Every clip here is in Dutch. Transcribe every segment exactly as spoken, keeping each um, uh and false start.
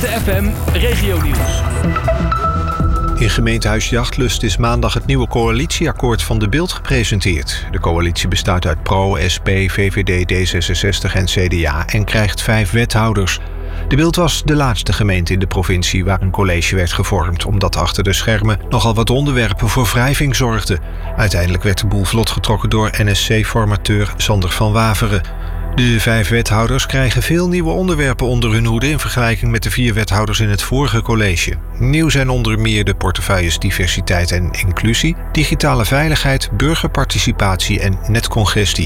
de F M Regionieuws. In gemeentehuis Jachtlust is maandag het nieuwe coalitieakkoord van De Bilt gepresenteerd. De coalitie bestaat uit P R O, S P, V V D, D zesenzestig en C D A en krijgt vijf wethouders. De Bilt was de laatste gemeente in de provincie waar een college werd gevormd, omdat achter de schermen nogal wat onderwerpen voor wrijving zorgden. Uiteindelijk werd de boel vlot getrokken door N S C-formateur Sander van Waveren. De vijf wethouders krijgen veel nieuwe onderwerpen onder hun hoede in vergelijking met de vier wethouders in het vorige college. Nieuw zijn onder meer de portefeuilles diversiteit en inclusie, digitale veiligheid, burgerparticipatie en netcongestie.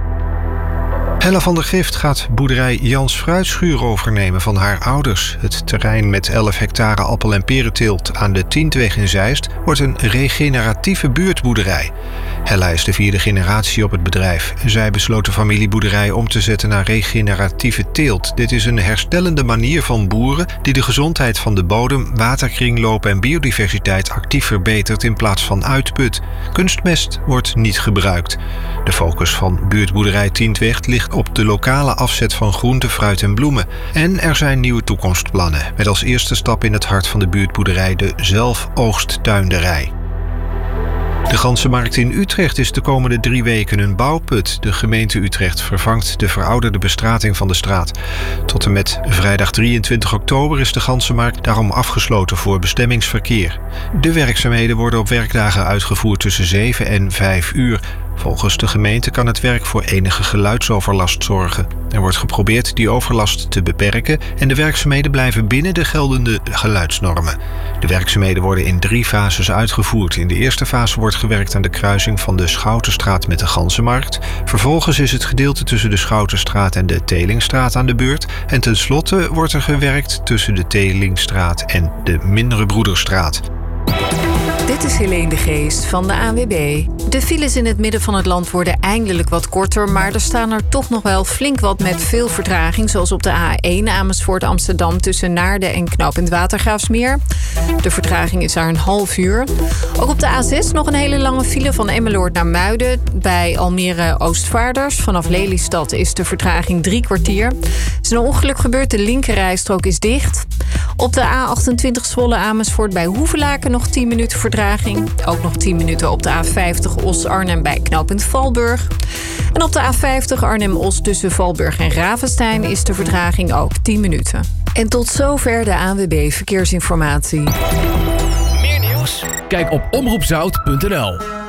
Hella van der Gift gaat boerderij Jans Fruitschuur overnemen van haar ouders. Het terrein met elf hectare appel- en perenteelt aan de Tientweg in Zeist wordt een regeneratieve buurtboerderij. Hella is de vierde generatie op het bedrijf. Zij besloot de familieboerderij om te zetten naar regeneratieve teelt. Dit is een herstellende manier van boeren die de gezondheid van de bodem, waterkringloop en biodiversiteit actief verbetert in plaats van uitput. Kunstmest wordt niet gebruikt. De focus van buurtboerderij Tientweg ligt op de lokale afzet van groente, fruit en bloemen. En er zijn nieuwe toekomstplannen, met als eerste stap in het hart van de buurtboerderij de zelfoogsttuinderij. De Ganzenmarkt in Utrecht is de komende drie weken een bouwput. De gemeente Utrecht vervangt de verouderde bestrating van de straat. Tot en met vrijdag drieëntwintig oktober is de Ganzenmarkt daarom afgesloten voor bestemmingsverkeer. De werkzaamheden worden op werkdagen uitgevoerd tussen zeven en vijf uur. Volgens de gemeente kan het werk voor enige geluidsoverlast zorgen. Er wordt geprobeerd die overlast te beperken en de werkzaamheden blijven binnen de geldende geluidsnormen. De werkzaamheden worden in drie fases uitgevoerd. In de eerste fase wordt gewerkt aan de kruising van de Schoutenstraat met de Ganzenmarkt. Vervolgens is het gedeelte tussen de Schoutenstraat en de Telingstraat aan de beurt. En tenslotte wordt er gewerkt tussen de Telingstraat en de Mindere Broederstraat. Dit is Helene de Geest van de A N W B. De files in het midden van het land worden eindelijk wat korter, maar er staan er toch nog wel flink wat met veel vertraging, zoals op de A één Amersfoort Amsterdam tussen Naarden en knooppunt Watergraafsmeer. De vertraging is daar een half uur. Ook op de A zes nog een hele lange file van Emmeloord naar Muiden bij Almere Oostvaarders. Vanaf Lelystad is de vertraging drie kwartier. Er is een ongeluk gebeurd, de linkerrijstrook is dicht. Op de A achtentwintig Zwolle Amersfoort bij Hoevelaken nog tien minuten vertraging. Ook nog tien minuten op de A vijftig Os-Arnhem bij knooppunt Valburg. En op de A vijftig Arnhem-Os tussen Valburg en Ravenstein is de vertraging ook tien minuten. En tot zover de A N W B Verkeersinformatie. Meer nieuws? Kijk op omroep zout punt n l.